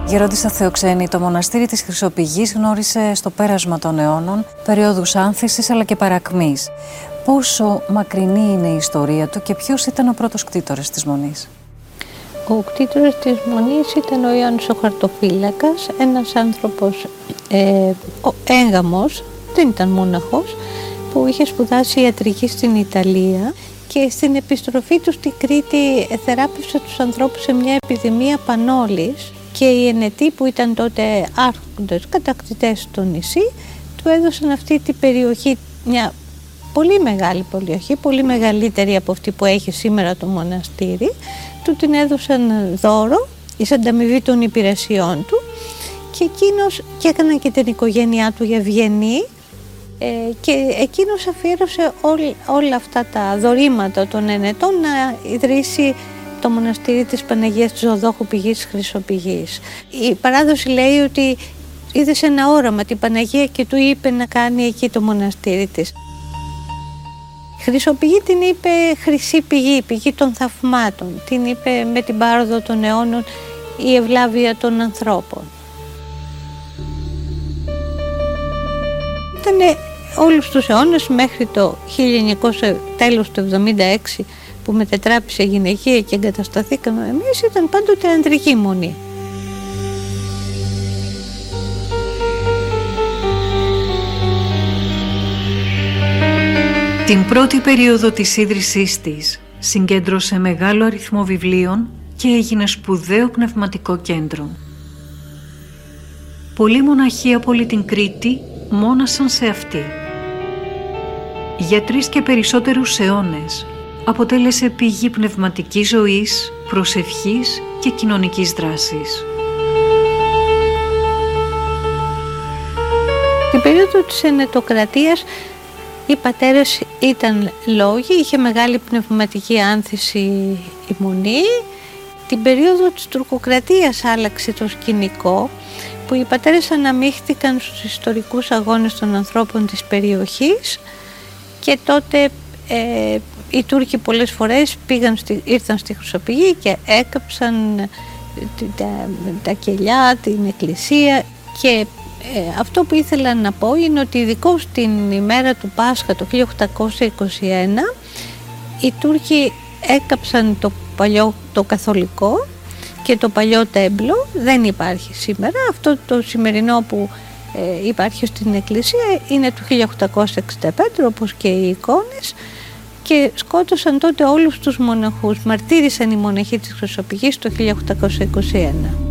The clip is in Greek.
Γερόντισσα Θεοξένη, το μοναστήρι της Χρυσοπηγής γνώρισε στο πέρασμα των αιώνων περιόδους άνθησης αλλά και παρακμής. Πόσο μακρινή είναι η ιστορία του και ποιος ήταν ο πρώτος κτήτορας της Μονής? Ο κτήτορας της Μονής ήταν ο Ιωάννης ο Χαρτοφύλακας, ένας άνθρωπος έγγαμος, δεν ήταν μόναχος, που είχε σπουδάσει ιατρική στην Ιταλία και στην επιστροφή του στην Κρήτη θεράπευσε τους ανθρώπους σε μια επιδημία πανόλης και οι Ενετοί, που ήταν τότε άρχοντες κατακτητές στο νησί, του έδωσαν αυτή την περιοχή, μια πολύ μεγάλη περιοχή, πολύ μεγαλύτερη από αυτή που έχει σήμερα το μοναστήρι. Του την έδωσαν δώρο εις ανταμοιβή των υπηρεσιών του και εκείνος, και έκαναν και την οικογένειά του ευγενή, και εκείνος αφιέρωσε όλα αυτά τα δωρήματα των Ενετών να ιδρύσει το μοναστήρι της Παναγίας της Ζωοδόχου Πηγής Χρυσοπηγής. Η παράδοση λέει ότι είδε σε ένα όραμα την Παναγία και του είπε να κάνει εκεί το μοναστήρι της. Χρυσοπηγή την είπε χρυσή πηγή, πηγή των θαυμάτων. Την είπε με την πάροδο των αιώνων η ευλάβεια των ανθρώπων. Ήταν όλους τους αιώνες μέχρι το 1900, τέλος του 1976, που μετετράπησε γυναικεία και εγκατασταθήκαμε εμείς, ήταν πάντοτε ανδρική μονή. Την πρώτη περίοδο της ίδρυσής της συγκέντρωσε μεγάλο αριθμό βιβλίων και έγινε σπουδαίο πνευματικό κέντρο. Πολλοί μοναχοί από όλη την Κρήτη μόνασαν σε αυτή. Για 3 και περισσότερους αιώνες αποτέλεσε πηγή πνευματικής ζωής, προσευχής και κοινωνικής δράσης. Την περίοδο της Ενετοκρατίας οι πατέρες ήταν λόγοι, είχε μεγάλη πνευματική άνθηση η Μονή. Την περίοδο της Τουρκοκρατίας άλλαξε το σκηνικό, που οι πατέρες αναμίχθηκαν στους ιστορικούς αγώνες των ανθρώπων της περιοχής και τότε οι Τούρκοι πολλές φορές ήρθαν στη Χρυσοπηγή και έκαψαν τα κελιά, την εκκλησία και αυτό που ήθελα να πω είναι ότι ειδικώς την ημέρα του Πάσχα το 1821 οι Τούρκοι έκαψαν το καθολικό και το παλιό τέμπλο, δεν υπάρχει σήμερα. Αυτό το σημερινό που υπάρχει στην εκκλησία είναι του 1865, όπως και οι εικόνες, και σκότωσαν τότε όλους τους μοναχούς. Μαρτύρησαν οι μοναχοί της Χρυσοπηγής το 1821.